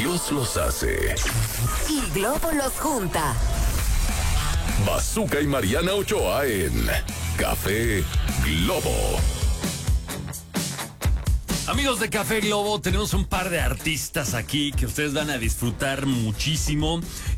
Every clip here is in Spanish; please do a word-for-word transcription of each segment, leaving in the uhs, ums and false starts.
Dios los hace y Globo los junta. Bazooka y Mariana Ochoa en Café Globo. Amigos de Café Globo, tenemos un par de artistas aquí que ustedes van a disfrutar muchísimo.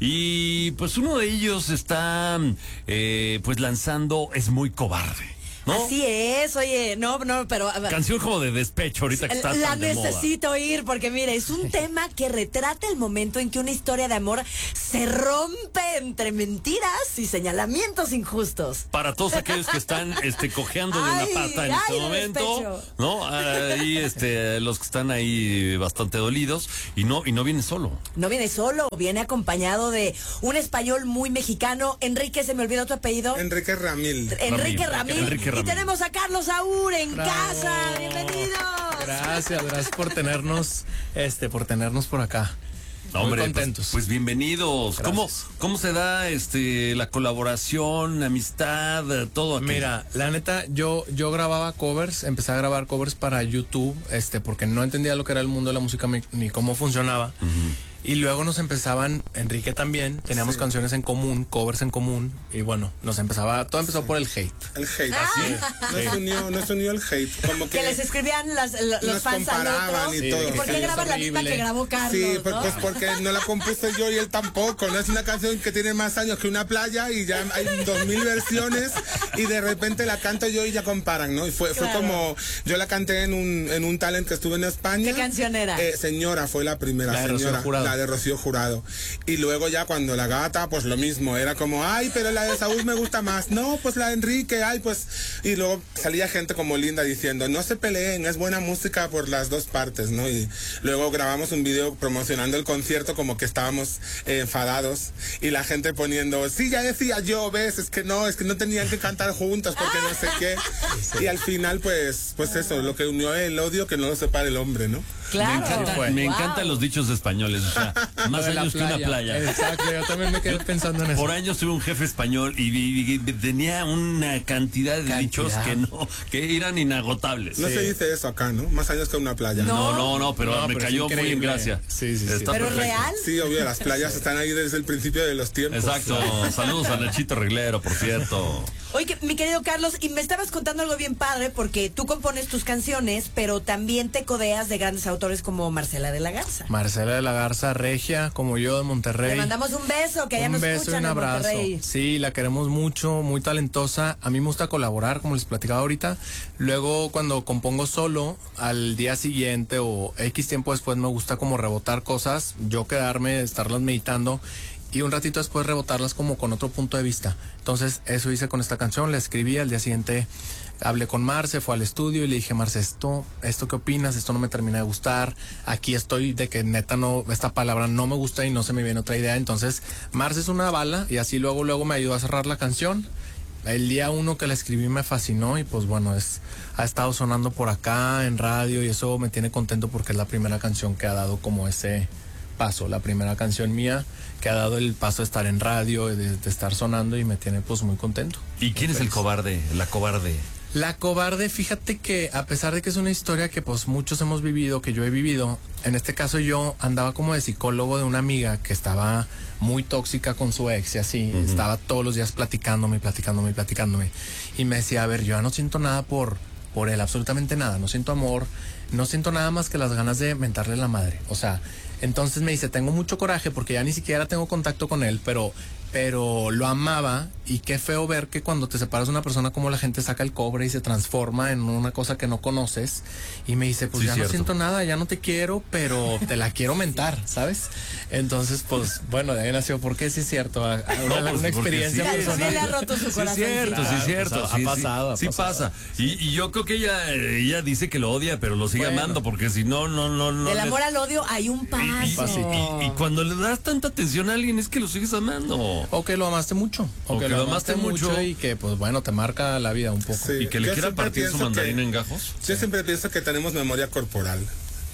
Y pues uno de ellos está eh, pues lanzando Es Muy Cobarde, ¿no? Así es, oye, no, no, pero... Canción como de despecho ahorita que está La tan de necesito moda. oír porque, mire, es un tema que retrata el momento en que una historia de amor se rompe entre mentiras y señalamientos injustos. Para todos aquellos que están este, cojeando de Ay, una pata en ay, este de momento, despecho. ¿no? Ahí este, los que están ahí bastante dolidos y no, y no viene solo. No viene solo, viene acompañado de un español muy mexicano. Enrique, se me olvidó tu apellido. Enrique Ramil. Enrique Ramil. Enrique Ramil. Y tenemos a Carlos Saúl en Bravo. casa. Bienvenidos. Gracias, gracias por tenernos, este, por tenernos por acá. No, Muy hombre, contentos. Pues, pues bienvenidos. ¿Cómo, Gracias. ¿Cómo se da este la colaboración, amistad, todo aquí? Mira, la neta, yo, yo grababa covers, empecé a grabar covers para YouTube, este, porque no entendía lo que era el mundo de la música ni, ni cómo funcionaba. Uh-huh. Y luego nos empezaban, Enrique también, teníamos sí. canciones en común, covers en común, y bueno, nos empezaba, todo empezó sí. por el hate. El hate, así ah. nos, unió, nos unió el hate. Como que, que les escribían las, los nos fans al otro. Y, sí, todo. ¿Y por qué graban la misma que grabó Carlos? Sí, pues, ¿no? pues porque no la compuse yo y él tampoco, no es una canción que tiene más años que una playa y ya hay dos mil versiones y de repente la canto yo y ya comparan, ¿no? Y fue, claro. fue como, yo la canté en un, en un talent que estuve en España. ¿Qué canción era? Eh, señora fue la primera, la señora, la de Rocío Jurado. Y luego ya cuando la gata, pues lo mismo, era como, ay, pero la de Saúl me gusta más, no, pues la de Enrique, ay, pues, y luego salía gente como linda diciendo, no se peleen, es buena música por las dos partes, ¿no? Y luego grabamos un video promocionando el concierto como que estábamos eh, enfadados y la gente poniendo, sí, ya decía yo, ves, es que no, es que no tenían que cantar juntos porque no sé qué, sí. Y al final, pues, pues eso, lo que unió el odio, que no lo separe el hombre, ¿no? Claro. Me, encanta, wow. me encantan los dichos españoles, o sea, más años que una playa. Exacto, yo también me quedé pensando en eso. Por años tuve un jefe español y, y, y tenía una cantidad de cantidad. dichos que no, que eran inagotables. No sí. se dice eso acá, ¿no? Más años que una playa. No, no, no, no pero no, me pero cayó muy en gracia. Sí, sí, sí. ¿Pero perfecto. real? Sí, obvio, las playas están ahí desde el principio de los tiempos. Exacto, saludos a Nachito Reglero, por cierto. Oye, mi querido Carlos, y me estabas contando algo bien padre, porque tú compones tus canciones, pero también te codeas de grandes autores como Marcela de la Garza. Marcela de la Garza, regia, como yo, de Monterrey. Le mandamos un beso, que allá nos escuchan. Un beso y un abrazo. Sí, la queremos mucho, muy talentosa. A mí me gusta colaborar, como les platicaba ahorita. Luego, cuando compongo solo, al día siguiente o X tiempo después, me gusta como rebotar cosas, yo quedarme, estarlas meditando y un ratito después rebotarlas como con otro punto de vista. Entonces, eso hice con esta canción, la escribí, al día siguiente hablé con Marce, fue al estudio y le dije, Marce, esto, esto qué opinas, esto no me termina de gustar, aquí estoy de que neta no, esta palabra no me gusta y no se me viene otra idea. Entonces, Marce es una bala y así luego, luego me ayudó a cerrar la canción. El día uno que la escribí me fascinó y pues bueno, es ha estado sonando por acá en radio y eso me tiene contento porque es la primera canción que ha dado como ese paso, la primera canción mía que ha dado el paso de estar en radio, de, de estar sonando y me tiene pues muy contento. ¿Y quién es el cobarde, la cobarde? La cobarde, fíjate que a pesar de que es una historia que pues muchos hemos vivido, que yo he vivido, en este caso yo andaba como de psicólogo de una amiga que estaba muy tóxica con su ex y así, uh-huh. estaba todos los días platicándome, platicándome, platicándome y me decía, a ver, yo ya no siento nada por, por él, absolutamente nada, no siento amor, no siento nada más que las ganas de mentarle la madre, o sea, entonces me dice, tengo mucho coraje porque ya ni siquiera tengo contacto con él, pero... pero lo amaba y qué feo ver que cuando te separas de una persona como la gente saca el cobre y se transforma en una cosa que no conoces y me dice, pues sí, ya cierto. No siento nada, ya no te quiero, pero te la quiero mentar, ¿sabes? Entonces, pues, bueno, de ahí nació, porque sí es cierto, una, no, pues, una experiencia sí, personal. Sí le ha roto su corazón. Sí es cierto, claro, sí es cierto. Pues, sí, ha pasado, sí, ha pasado. Sí pasa. Y, y yo creo que ella, ella dice que lo odia, pero lo sigue bueno. amando, porque si no, no, no, no. Del les... amor al odio hay un paso. Y, y, y, y cuando le das tanta atención a alguien es que lo sigues amando. O que lo amaste mucho. O, o que, que lo amaste, amaste mucho. mucho y que, pues bueno, te marca la vida un poco. Sí. Y que le yo quiera partir su mandarina que, en gajos. Yo sí. siempre pienso que tenemos memoria corporal.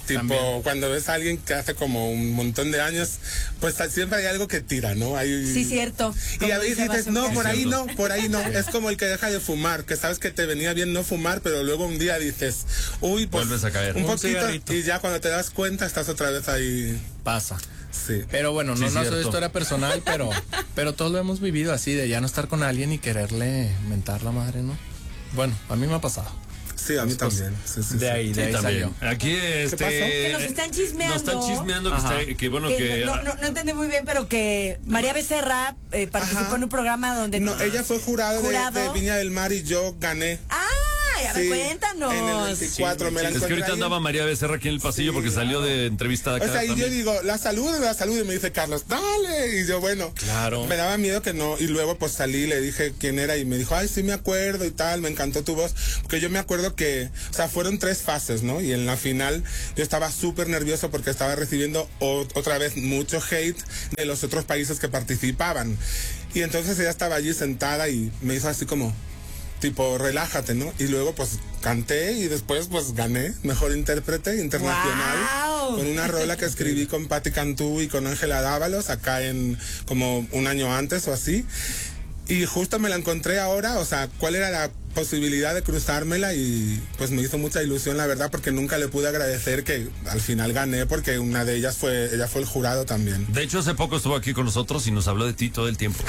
tipo, También. cuando ves a alguien que hace como un montón de años, pues siempre hay algo que tira, ¿no? Hay... Sí, cierto. Y Como a veces dice dices, no, Bazooka. por ahí cierto. no, por ahí no. Es como el que deja de fumar, que sabes que te venía bien no fumar, pero luego un día dices, uy, pues Vuelves a caer. un Un poquito, cigarrito. y ya cuando te das cuenta estás otra vez ahí. Pasa. Sí. Pero bueno, Sí, no, no cierto. soy historia personal, pero, pero todos lo hemos vivido así, de ya no estar con alguien y quererle mentar la madre, ¿no? Bueno, a mí me ha pasado. Sí, a mí también. Sí, sí, De sí. ahí, de Sí, ahí también. salió. Aquí este pasó? Que nos están chismeando. Nos están chismeando que, Ajá. está- que bueno Que que no, no, no entendí muy bien, pero que María Becerra eh, participó Ajá. en un programa donde... No, ella fue jurado, de- ¿Jurado? De, Viña del Mar y yo gané. ¡Ah! A ver, Sí, cuéntanos. En el veinticuatro me la es que encontré ahorita ahí. andaba María Becerra aquí en el pasillo Sí, porque salió de entrevista acá. O sea, y yo también. digo, la salud, la salud, y me dice Carlos, dale. Y yo, bueno, Claro. me daba miedo que no. Y luego, pues salí, le dije quién era y me dijo, ay, sí me acuerdo y tal, me encantó tu voz. Porque yo me acuerdo que, o sea, fueron tres fases, ¿no? Y en la final yo estaba súper nervioso porque estaba recibiendo o- otra vez mucho hate de los otros países que participaban. Y entonces ella estaba allí sentada y me hizo así como, tipo, relájate, ¿no? Y luego, pues, canté y después, pues, gané Mejor Intérprete Internacional. ¡Guau! Con una rola que escribí con Patti Cantú y con Ángela Dávalos, acá en como un año antes o así. Y justo me la encontré ahora, o sea, ¿cuál era la posibilidad de cruzármela? Y pues me hizo mucha ilusión, la verdad, porque nunca le pude agradecer que al final gané, porque una de ellas fue, ella fue el jurado también. De hecho, hace poco estuvo aquí con nosotros y nos habló de ti todo el tiempo.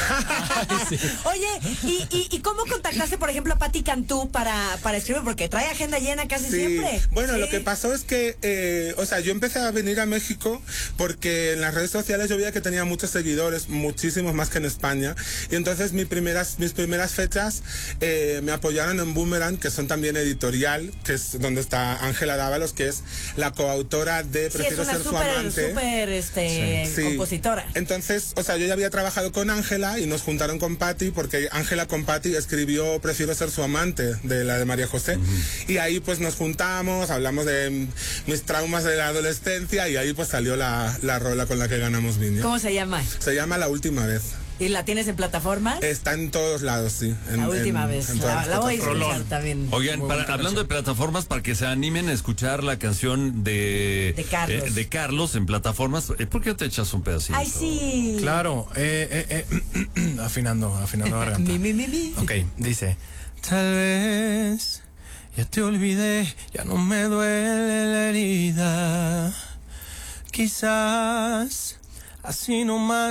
Oye, ¿y, y, y cómo contactaste, por ejemplo, a Patti Cantú para, para escribir? Porque trae agenda llena casi Sí. siempre. Bueno, Sí. lo que pasó es que, eh, o sea, yo empecé a venir a México porque en las redes sociales yo veía que tenía muchos seguidores, muchísimos más que en España. Y entonces mis primeras, mis primeras fechas eh, me apoyaron en Boomerang, que son también editorial, que es donde está Ángela Dávalos, que es la coautora de Sí, es Prefiero una ser su súper, amante. súper, este, Sí. compositora. Entonces, o sea, yo ya había trabajado con Ángela y nos juntaron con Patti porque Ángela con Patti escribió Prefiero ser su amante, de la de María José. Y ahí pues nos juntamos, hablamos de mm, mis traumas de la adolescencia y ahí pues salió la, la rola con la que ganamos Viña. ¿Cómo se llama? Se llama La Última Vez. ¿Y la tienes en plataformas? Está en todos lados, sí. en- La última en- vez. en todas La, las la voy a plataformas. escuchar también. Oigan, Muy para- bonita hablando de plataformas, para que se animen a escuchar la canción de, De Carlos. eh, de Carlos en plataformas, eh, ¿por qué no te echas un pedacito? Ay, sí. Claro, eh, eh, eh, afinando, afinando la garganta. Mi, mi, mi, mi. Ok, dice, tal vez ya te olvidé, ya no me duele la herida. Quizás así nomás